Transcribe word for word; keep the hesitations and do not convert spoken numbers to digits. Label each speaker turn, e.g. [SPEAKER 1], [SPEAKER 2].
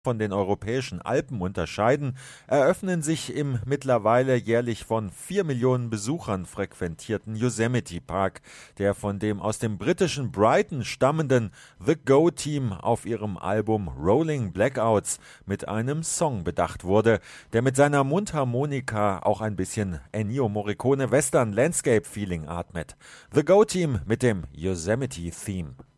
[SPEAKER 1] von den europäischen Alpen unterscheiden, eröffnen sich im mittlerweile jährlich von vier Millionen Besuchern frequentierten Yosemite Park, der von dem aus dem britischen Brighton stammenden The Go Team auf ihrem Album Rolling Blackouts mit einem Song bedacht wurde, der mit seiner Mundharmonika auch ein bisschen Ennio Morricone Western Landscape Feeling atmet. The Go Team mit dem Yosemite Theme.